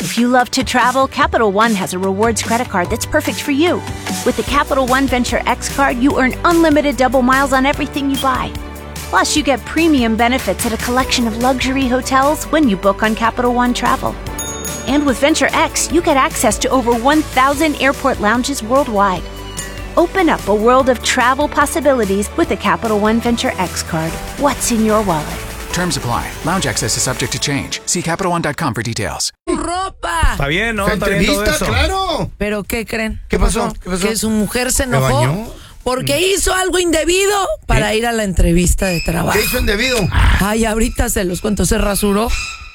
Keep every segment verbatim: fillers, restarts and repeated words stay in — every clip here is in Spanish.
If you love to travel, Capital One has a rewards credit card that's perfect for you. With the Capital One Venture X card, you earn unlimited double miles on everything you buy. Plus, you get premium benefits at a collection of luxury hotels when you book on Capital One Travel. And with Venture X, you get access to over one thousand airport lounges worldwide. Open up a world of travel possibilities with the Capital One Venture X card. What's in your wallet? Terms apply. Lounge access is subject to change. See Capital One dot com for details. ¡Ropa! Está bien, ¿no? Está bien todo eso. Claro. ¿Pero qué creen? ¿Qué pasó? ¿Qué pasó? Que su mujer se ¿Me enojó bañó? porque hizo algo indebido para ir a la entrevista de trabajo. ¿Qué hizo indebido? Ay, ahorita se los cuento. Se rasuró.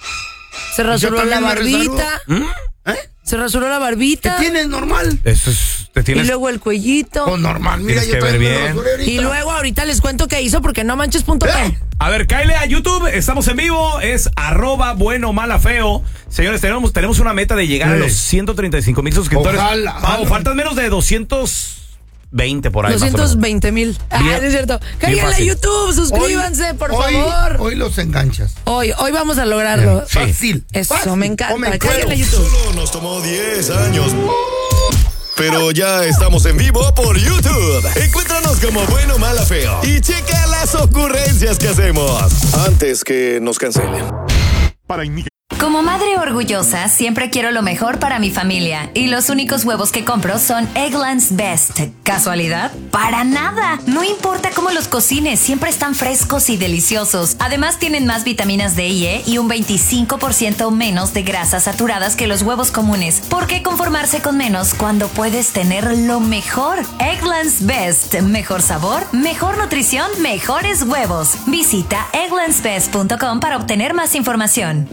Se rasuró la también me barbita. ¿Mm? ¿Eh? Se rasuró la barbita. ¿Qué tienes normal? Eso es... Te tienes... Y luego el cuellito. Pues normal, mira, Tienes yo que ver también me bien. rasuré ahorita. Y luego ahorita les cuento qué hizo porque no manches punto com. ¿Eh? A ver, cáele a YouTube, estamos en vivo, es arroba bueno, mala, feo. Señores, tenemos, tenemos una meta de llegar Sí. a los ciento treinta y cinco mil suscriptores. Ojalá. Vamos, faltan menos de doscientos veinte por ahí. doscientos veinte mil. Ah, Bien. no es cierto. Cáiganle a fácil. YouTube, suscríbanse, Hoy- por hoy- favor. Hoy los enganchas. Hoy, hoy vamos a lograrlo. Sí. Fácil. Eso, fácil. me encanta. O me Cáiganle a encuero. YouTube. Solo nos tomó diez años. Pero ya estamos en vivo por YouTube. Encuéntranos como Bueno, Mala, Feo. Y checa las ocurrencias que hacemos antes que nos cancelen. Para inmigrantes. Como madre orgullosa, siempre quiero lo mejor para mi familia. Y los únicos huevos que compro son Eggland's Best. ¿Casualidad? ¡Para nada! No importa cómo los cocines, siempre están frescos y deliciosos. Además, tienen más vitaminas D y E y un veinticinco por ciento menos de grasas saturadas que los huevos comunes. ¿Por qué conformarse con menos cuando puedes tener lo mejor? Eggland's Best. Mejor sabor, mejor nutrición, mejores huevos. Visita egglands best punto com para obtener más información.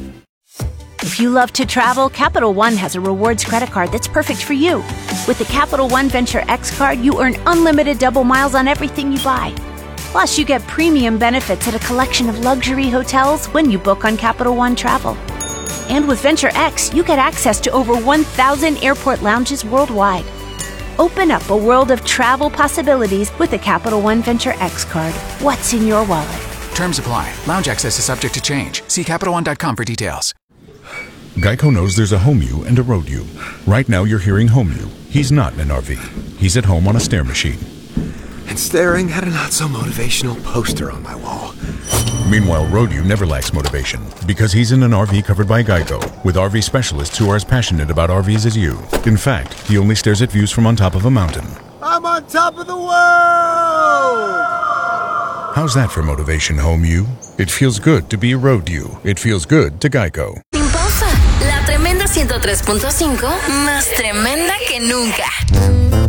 If you love to travel, Capital One has a rewards credit card that's perfect for you. With the Capital One Venture X card, you earn unlimited double miles on everything you buy. Plus, you get premium benefits at a collection of luxury hotels when you book on Capital One Travel. And with Venture X, you get access to over one thousand airport lounges worldwide. Open up a world of travel possibilities with the Capital One Venture X card. What's in your wallet? Terms apply. Lounge access is subject to change. See Capital One dot com for details. Geico knows there's a home you and a road you. Right now you're hearing home you. He's not in an R V. He's at home on a stair machine. And staring at a not-so-motivational poster on my wall. Meanwhile, road you never lacks motivation because he's in an R V covered by Geico with R V specialists who are as passionate about R Vs as you. In fact, he only stares at views from on top of a mountain. I'm on top of the world! How's that for motivation, home you? It feels good to be road you. It feels good to Geico. Sin pausa, la tremenda ciento tres punto cinco, más tremenda que nunca.